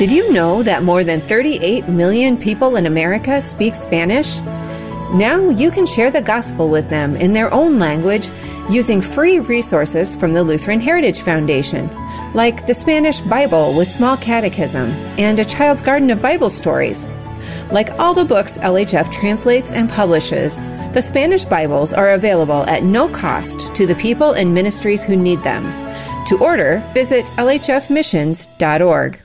Did you know that more than 38 million people in America speak Spanish? Now you can share the gospel with them in their own language using free resources from the Lutheran Heritage Foundation, like the Spanish Bible with Small Catechism and A Child's Garden of Bible Stories. Like all the books LHF translates and publishes, the Spanish Bibles are available at no cost to the people and ministries who need them. To order, visit lhfmissions.org.